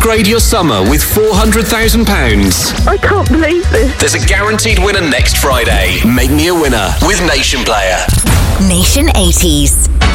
Upgrade your summer with £400,000. I can't believe this. There's a guaranteed winner next Friday. Make me a winner with Nation Player. Nation 80s.